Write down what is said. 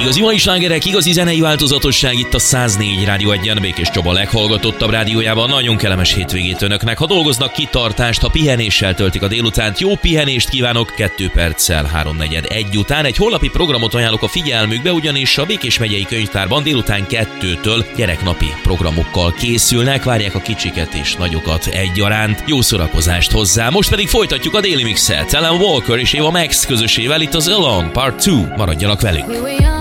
Igazi mai slágerek, igazi zenei változatosság itt a 104 Rádió 1-en, Békés Csaba leghallgatottabb rádiójában. Nagyon kellemes hétvégét önöknek. Ha dolgoznak, kitartást, ha pihenéssel töltik a délutánt, jó pihenést kívánok. 2 perccel 3:41 után egy holnapi programot ajánlok a figyelmükbe, ugyanis a Békés megyei könyvtárban délután 2-től gyereknapi programokkal készülnek, várják a kicsiket és nagyokat egyaránt. Jó szórakozást hozzá. Most pedig folytatjuk a Daily Mixet Alan Walker és Eva Max közösével itt az Alone Part 2. Maradjanak velünk!